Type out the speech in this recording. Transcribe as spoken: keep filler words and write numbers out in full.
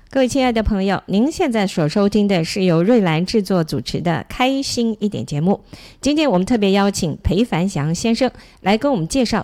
各位亲爱的朋友，您现在所收听的是由瑞兰制作主持的开心一点节目。今天我们特别邀请裴凡祥先生来跟我们介绍